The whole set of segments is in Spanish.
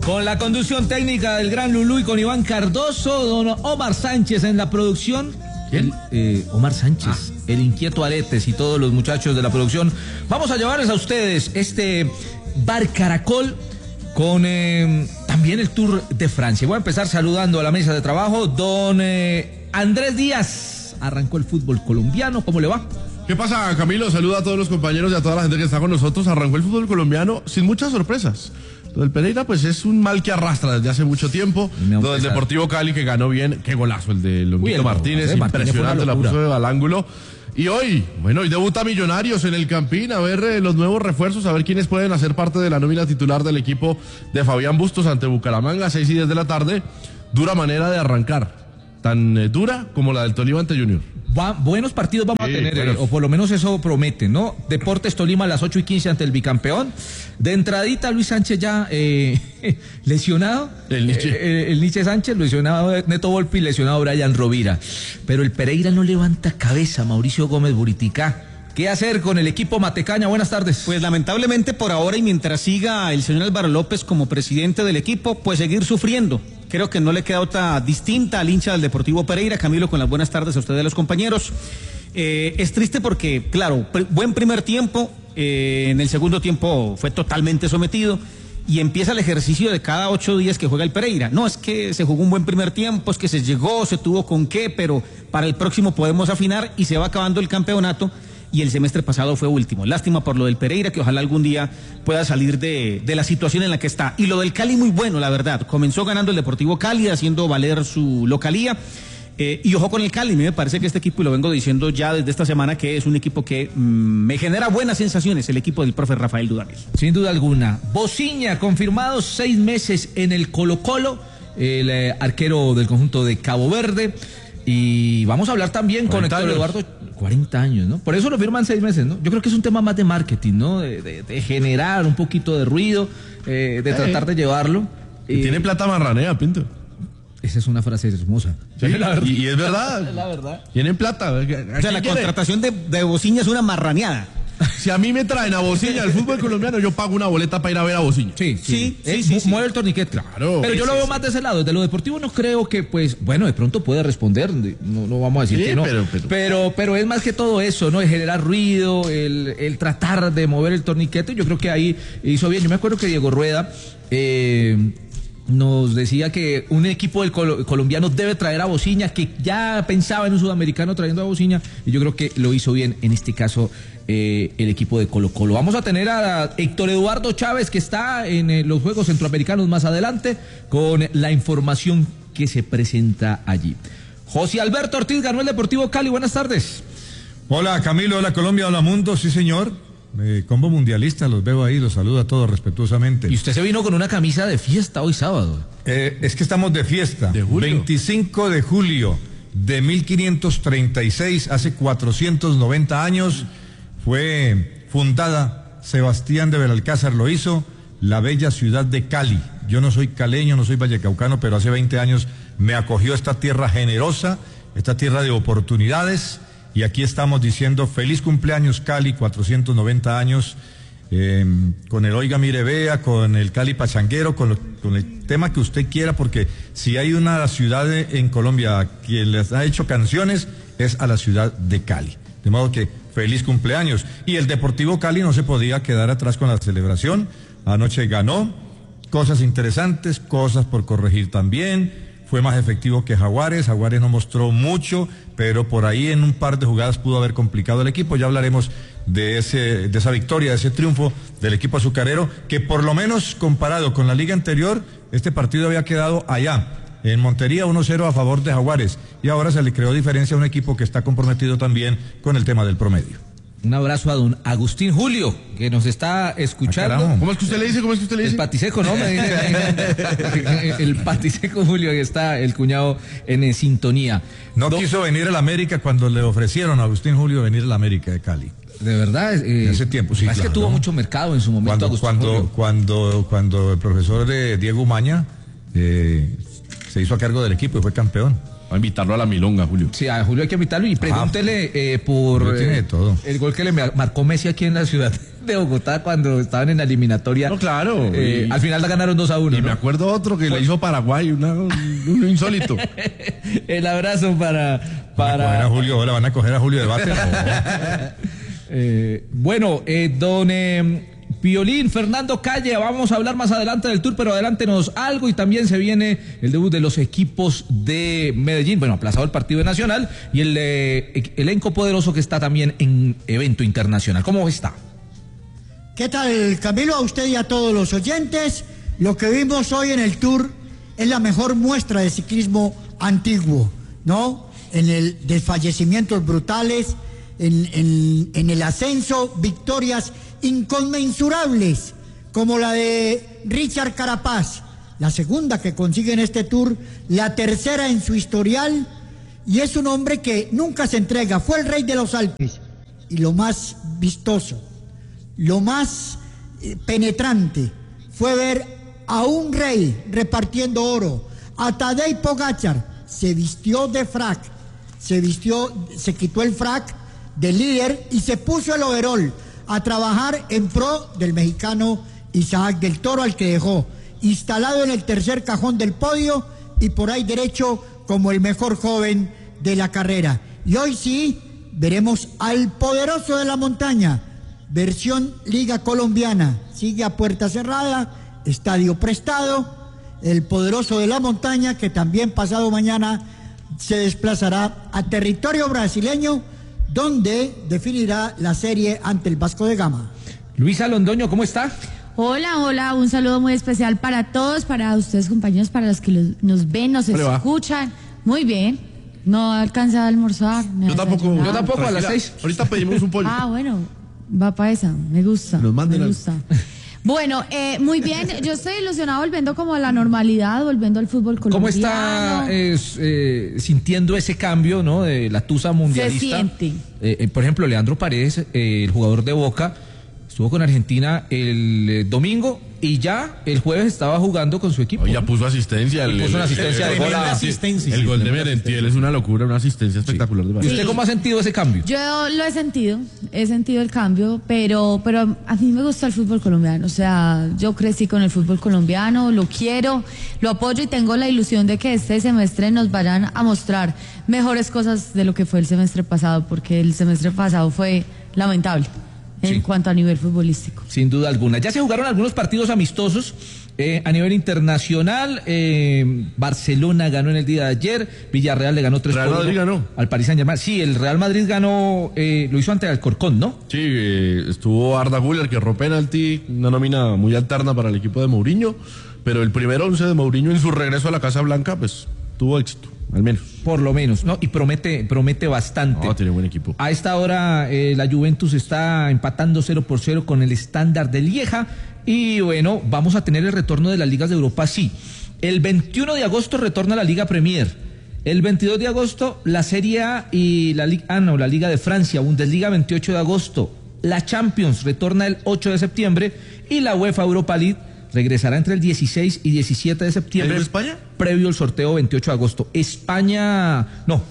Con la conducción técnica del gran Lulú y con Iván Cardoso, don Omar Sánchez en la producción. ¿Quién? Omar Sánchez, el inquieto Aretes y todos los muchachos de la producción. Vamos a llevarles a ustedes este Bar Caracol con también el Tour de Francia. Voy a empezar saludando a la mesa de trabajo. Don Andrés Díaz, arrancó el fútbol colombiano, ¿cómo le va? ¿Qué pasa, Camilo? Saluda a todos los compañeros y a toda la gente que está con nosotros. Arrancó el fútbol colombiano sin muchas sorpresas. Lo del Pereira, pues es un mal que arrastra desde hace mucho tiempo. Lo del Deportivo Cali, que ganó bien. Qué golazo el de Longuito Martínez. Impresionante, la puso al ángulo. Y hoy debuta Millonarios en el Campín. A ver los nuevos refuerzos, a ver quiénes pueden hacer parte de la nómina titular del equipo de Fabián Bustos ante Bucaramanga, 6 y 10 de la tarde. Dura manera de arrancar. Tan dura como la del Tolima ante Junior. Buenos partidos vamos a tener, o por lo menos eso promete, ¿no? Deportes Tolima a las 8:15 ante el bicampeón. De entradita, Luis Sánchez ya lesionado. El Nietzsche Sánchez, lesionado Neto Volpi, lesionado Brian Rovira. Pero el Pereira no levanta cabeza, Mauricio Gómez Buriticá. ¿Qué hacer con el equipo Matecaña? Buenas tardes. Pues lamentablemente por ahora y mientras siga el señor Álvaro López como presidente del equipo, pues seguir sufriendo. Creo que no le queda otra distinta al hincha del Deportivo Pereira. Camilo, con las buenas tardes a ustedes los compañeros. Es triste porque, claro, buen primer tiempo, en el segundo tiempo fue totalmente sometido y empieza el ejercicio de cada 8 días que juega el Pereira. No, es que se jugó un buen primer tiempo, es que se llegó, se tuvo con qué, pero para el próximo podemos afinar y se va acabando el campeonato. Y el semestre pasado fue último. Lástima por lo del Pereira, que ojalá algún día pueda salir de la situación en la que está. Y lo del Cali muy bueno, la verdad. Comenzó ganando el Deportivo Cali, haciendo valer su localía. Y ojo con el Cali, a mí me parece que este equipo, y lo vengo diciendo ya desde esta semana, que es un equipo que me genera buenas sensaciones, el equipo del profe Rafael Dudamel. Sin duda alguna. Bociña, confirmado 6 meses en el Colo-Colo, el arquero del conjunto de Cabo Verde. Y vamos a hablar también con Héctor Eduardo. 40 años, ¿no? Por eso lo firman 6 meses, ¿no? Yo creo que es un tema más de marketing, ¿no? De generar un poquito de ruido, de tratar de llevarlo. Y tiene plata marranea, Pinto. Esa es una frase hermosa. Sí, la verdad. Y es verdad. La verdad. Tienen plata. O sea, la contratación de Bociña es una marraneada. Si a mí me traen a Bociña al fútbol colombiano, yo pago una boleta para ir a ver a Bociña. Sí. Mueve el torniquete. Claro. Pero yo lo veo más de ese lado. De lo deportivo no creo que, pues, bueno, de pronto puede responder. No vamos a decir que no. Pero es más que todo eso, ¿no? El generar ruido, el tratar de mover el torniquete. Yo creo que ahí hizo bien. Yo me acuerdo que Diego Rueda nos decía que un equipo del colombiano debe traer a Bociña, que ya pensaba en un sudamericano trayendo a Bociña, y yo creo que lo hizo bien en este caso el equipo de Colo-Colo. Vamos a tener a Héctor Eduardo Chávez, que está en los Juegos Centroamericanos más adelante, con la información que se presenta allí. José Alberto Ortiz ganó el Deportivo Cali, buenas tardes. Hola Camilo, hola Colombia, hola mundo, sí señor. Combo mundialista, los veo ahí, los saludo a todos respetuosamente. Y usted se vino con una camisa de fiesta hoy sábado. Es que estamos de fiesta. ¿De julio? 25 de julio de 1536, hace 490 años, fue fundada, Sebastián de Belalcázar lo hizo, la bella ciudad de Cali. Yo no soy caleño, no soy vallecaucano, pero hace 20 años me acogió esta tierra generosa, esta tierra de oportunidades. Y aquí estamos diciendo feliz cumpleaños Cali, 490 años, con el Oiga Mire Vea, con el Cali Pachanguero, con el tema que usted quiera, porque si hay una ciudad en Colombia que les ha hecho canciones, es a la ciudad de Cali. De modo que feliz cumpleaños. Y el Deportivo Cali no se podía quedar atrás con la celebración. Anoche ganó, cosas interesantes, cosas por corregir también. Fue más efectivo que Jaguares no mostró mucho, pero por ahí en un par de jugadas pudo haber complicado el equipo. Ya hablaremos de esa victoria, de ese triunfo del equipo azucarero, que por lo menos comparado con la liga anterior, este partido había quedado allá, en Montería, 1-0 a favor de Jaguares, y ahora se le creó diferencia a un equipo que está comprometido también con el tema del promedio. Un abrazo a don Agustín Julio, que nos está escuchando. ¿Cómo es que usted le dice? El patiseco, ¿no? El patiseco Julio, que está el cuñado en sintonía. No quiso venir a la América cuando le ofrecieron a Agustín Julio venir a la América de Cali. De verdad, hace tiempo, sí. Es claro, que tuvo mucho mercado en su momento. Cuando el profesor Diego Umaña se hizo a cargo del equipo y fue campeón. a invitarlo a la milonga, Julio. Sí, a Julio hay que invitarlo y pregúntele por tiene todo. el gol que le marcó Messi aquí en la ciudad de Bogotá cuando estaban en la eliminatoria. No, claro. Al final la ganaron 2-1. Y me acuerdo otro que le hizo Paraguay, uno insólito. El abrazo para Van a coger a Julio de bate. Bueno, don Piolín, Fernando Calle, vamos a hablar más adelante del Tour, pero adelántenos algo y también se viene el debut de los equipos de Medellín, bueno, aplazado el partido nacional y el elenco poderoso que está también en evento internacional. ¿Cómo está? ¿Qué tal, Camilo? A usted y a todos los oyentes. Lo que vimos hoy en el Tour es la mejor muestra de ciclismo antiguo, ¿no? En el desfallecimientos brutales, en el ascenso, victorias inconmensurables, como la de Richard Carapaz, la segunda que consigue en este Tour, la tercera en su historial, y es un hombre que nunca se entrega, fue el rey de los Alpes, y lo más vistoso, lo más penetrante, fue ver a un rey repartiendo oro, a Tadej Pogačar, se vistió de frac, se quitó el frac de líder y se puso el overol a trabajar en pro del mexicano Isaac del Toro, al que dejó instalado en el tercer cajón del podio y por ahí derecho como el mejor joven de la carrera. Y hoy sí veremos al poderoso de la montaña, versión Liga Colombiana, sigue a puerta cerrada, estadio prestado, el poderoso de la montaña que también pasado mañana se desplazará a territorio brasileño, donde definirá la serie ante el Vasco de Gama. Luisa Londoño, ¿cómo está? Hola, un saludo muy especial para todos, para ustedes compañeros, para los que nos ven, nos escuchan. Muy bien, no alcanza a almorzar. Yo tampoco a las 6. Ahorita pedimos un pollo. Bueno, va para esa, me gusta. Nos manden me gusta. Bueno, muy bien, yo estoy ilusionado volviendo como a la normalidad, volviendo al fútbol colombiano. ¿Cómo está sintiendo ese cambio, ¿no? De la tusa mundialista? Se siente. Por ejemplo, Leandro Paredes, el jugador de Boca, estuvo con Argentina el domingo y ya el jueves estaba jugando con su equipo. Ya puso asistencia. Puso una asistencia de gol. El gol de Merentiel es una locura, una asistencia espectacular. ¿Y usted cómo ha sentido ese cambio? Yo lo he sentido el cambio, pero a mí me gusta el fútbol colombiano. O sea, yo crecí con el fútbol colombiano, lo quiero, lo apoyo y tengo la ilusión de que este semestre nos vayan a mostrar mejores cosas de lo que fue el semestre pasado, porque el semestre pasado fue lamentable. En cuanto a nivel futbolístico. Sin duda alguna. Ya se jugaron algunos partidos amistosos a nivel internacional. Barcelona ganó en el día de ayer. Villarreal le ganó 3-1. Real Madrid ganó. Al Paris Saint-Germain. Sí, el Real Madrid ganó, lo hizo ante el Alcorcón, ¿no? Sí, estuvo Arda Güler, que erró penalti, una nómina muy alterna para el equipo de Mourinho, pero el primer 11 de Mourinho en su regreso a la Casa Blanca, pues tuvo éxito. Al menos. Por lo menos, ¿no? Y promete bastante. No, tiene buen equipo. A esta hora la Juventus está empatando 0-0 con el Standard de Lieja. Y bueno, vamos a tener el retorno de las ligas de Europa, sí. El 21 de agosto retorna la Liga Premier. El 22 de agosto la Serie A y la Liga de Francia. Bundesliga 28 de agosto. La Champions retorna el 8 de septiembre. Y la UEFA Europa League regresará entre el 16 y 17 de septiembre. ¿En España? Previo al sorteo 28 de agosto. España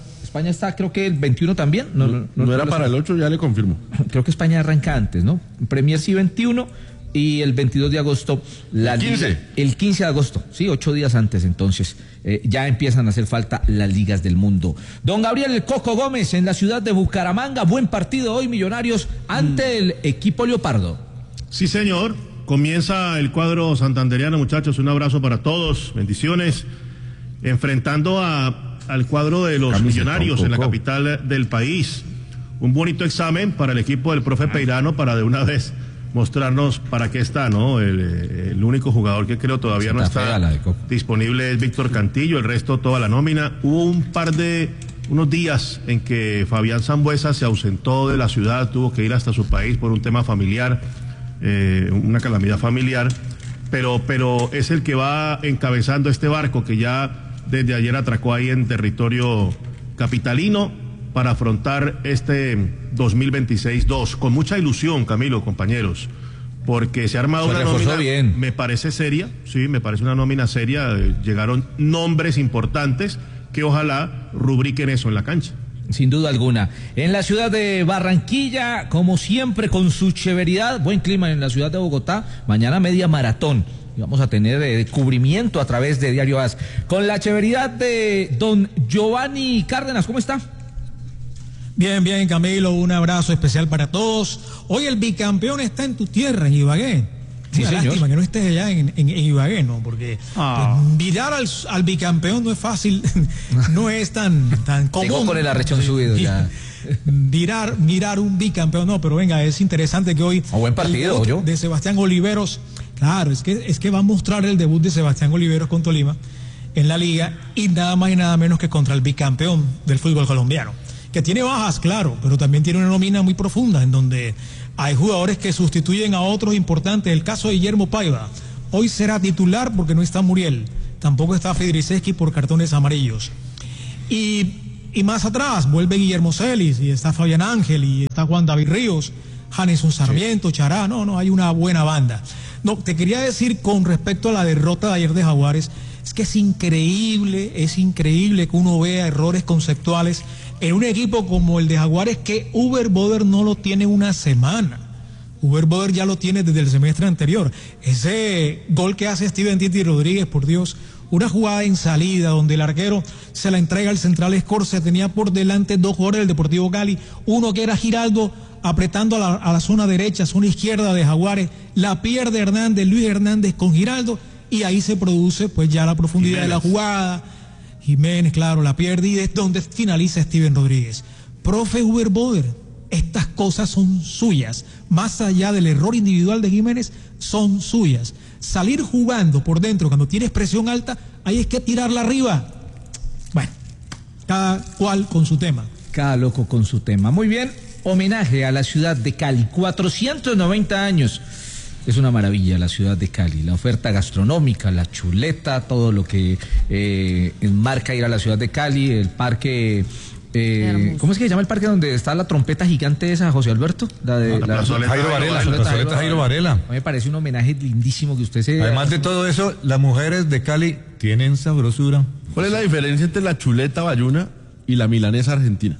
está creo que el 21 también. No era para el 8, ya le confirmo. Creo que España arranca antes, ¿no? Premier sí 21 y el 22 de agosto la 15. El 15 de agosto, sí, 8 días antes entonces. Ya empiezan a hacer falta las ligas del mundo. Don Gabriel El Coco Gómez en la ciudad de Bucaramanga. Buen partido hoy, Millonarios, ante el equipo Leopardo. Sí, señor. Comienza el cuadro santandereano, muchachos, un abrazo para todos, bendiciones, enfrentando al cuadro de los Millonarios en la capital del país. Un bonito examen para el equipo del profe Peirano para de una vez mostrarnos para qué está, ¿no? El único jugador que creo todavía no está disponible es Víctor Cantillo, el resto toda la nómina. Hubo unos días en que Fabián Sambuesa se ausentó de la ciudad, tuvo que ir hasta su país por un tema familiar. Una calamidad familiar, pero es el que va encabezando este barco que ya desde ayer atracó ahí en territorio capitalino para afrontar este 2026-2 con mucha ilusión, Camilo, compañeros, porque se ha armado una nómina, me parece seria, sí, me parece una nómina seria, llegaron nombres importantes que ojalá rubriquen eso en la cancha. Sin duda alguna. En la ciudad de Barranquilla, como siempre, con su severidad, buen clima en la ciudad de Bogotá, mañana media maratón. Y vamos a tener cubrimiento a través de Diario AS. Con la severidad de don Giovanni Cárdenas, ¿cómo está? Bien, bien, Camilo, un abrazo especial para todos. Hoy el bicampeón está en tu tierra, en Ibagué. Sí, una lástima que no estés allá en Ibagué, ¿no? Porque mirar al bicampeón no es fácil, no es tan común. Tengo con el arrechón subido ya. Mirar un bicampeón, no, pero venga, es interesante que hoy... A buen partido, yo. De Sebastián Oliveros, claro, es que va a mostrar el debut de Sebastián Oliveros con Tolima en la liga y nada más y nada menos que contra el bicampeón del fútbol colombiano, que tiene bajas, claro, pero también tiene una nómina muy profunda en donde hay jugadores que sustituyen a otros importantes. El caso de Guillermo Paiva, hoy será titular porque no está Muriel, tampoco está Federiceski por cartones amarillos. Y más atrás vuelve Guillermo Celis, y está Fabián Ángel, y está Juan David Ríos, Janeson Sarmiento, Chará, no, hay una buena banda. No, te quería decir con respecto a la derrota de ayer de Jaguares, es que es increíble que uno vea errores conceptuales en un equipo como el de Jaguares, que Uber Boder no lo tiene una semana. Uber Boder ya lo tiene desde el semestre anterior. Ese gol que hace Steven Titi Rodríguez, por Dios, una jugada en salida donde el arquero se la entrega al central Escorcia, tenía por delante dos jugadores del Deportivo Cali, uno que era Giraldo apretando a la zona derecha, zona izquierda de Jaguares, la pierde Luis Hernández con Giraldo, y ahí se produce pues ya la profundidad de la jugada. Jiménez, claro, la pierde, y es donde finaliza Steven Rodríguez. Profe Uber Boder, estas cosas son suyas, más allá del error individual de Jiménez, son suyas. Salir jugando por dentro cuando tienes presión alta, ahí es que tirarla arriba. Bueno, cada cual con su tema. Cada loco con su tema. Muy bien, homenaje a la ciudad de Cali, 490 años. Es una maravilla la ciudad de Cali, la oferta gastronómica, la chuleta, todo lo que enmarca ir a la ciudad de Cali, el parque... ¿cómo es que se llama el parque donde está la trompeta gigante esa, José Alberto? La plazoleta Jairo Varela. A mí me parece un homenaje lindísimo que usted se... Además de todo eso, las mujeres de Cali tienen sabrosura. ¿Cuál es la diferencia entre la chuleta bayuna y la milanesa argentina?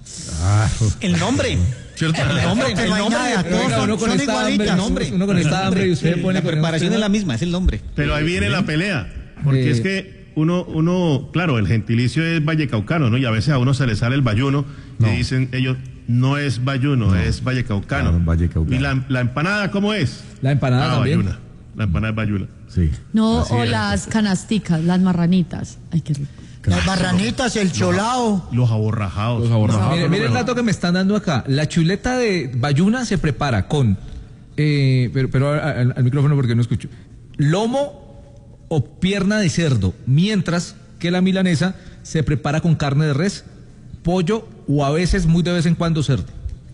El nombre. ¿Cierto? El nombre, uno con esta hambre y usted pone... La preparación es la misma, es el nombre. Pero ahí viene la pelea, porque es que uno, claro, el gentilicio es vallecaucano, ¿no? Y a veces a uno se le sale el bayuno, y dicen ellos, no es bayuno, es vallecaucano. Claro, vallecaucano. ¿Y la empanada cómo es? La empanada también. Bayuna. La empanada es bayuna. Sí. No, o las canasticas, las marranitas. Ay, qué rico. Las barranitas, el cholao. Los aborrajados. Mire el dato que me están dando acá. La chuleta de bayuna se prepara con, pero al micrófono porque no escucho, lomo o pierna de cerdo, mientras que la milanesa se prepara con carne de res, pollo o a veces, muy de vez en cuando, cerdo.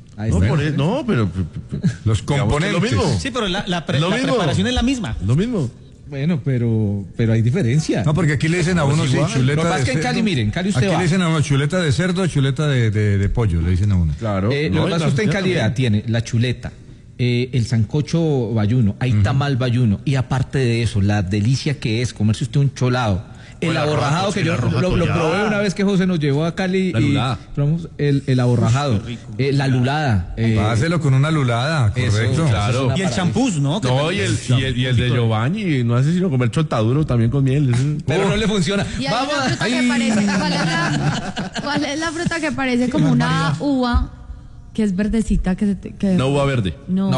Pero los componentes. Lo mismo. Sí, pero la preparación es la misma. Lo mismo. Bueno, pero hay diferencia. No, porque aquí le dicen a uno chuleta lo que pasa de es que en Cali, cerdo. miren, Cali usted aquí va. le dicen a uno chuleta de cerdo, chuleta de pollo, le dicen a uno. Claro. Lo que pasa es que usted en Cali tiene la chuleta, el sancocho bayuno, hay tamal bayuno, y aparte de eso, la delicia que es comerse usted un cholado. El aborrajado, que yo lo probé una vez que José nos llevó a Cali, la lulada. Y probamos el aborrajado, la lulada. Páselo con una lulada, correcto. Eso, claro. Y el champús, ¿no? No, y el de Giovanni, no hace sino comer chontaduro también con miel. Pero no le funciona. Y hay una fruta que parece, ¿cuál es la fruta que parece como una uva? Que es verdecita, No, uva verde. No.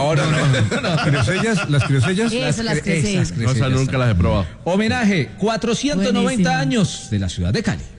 Las criosellas. Eso, las cresellas. No, nunca las he probado. Homenaje, 490 Buenísimo. años de la ciudad de Cali.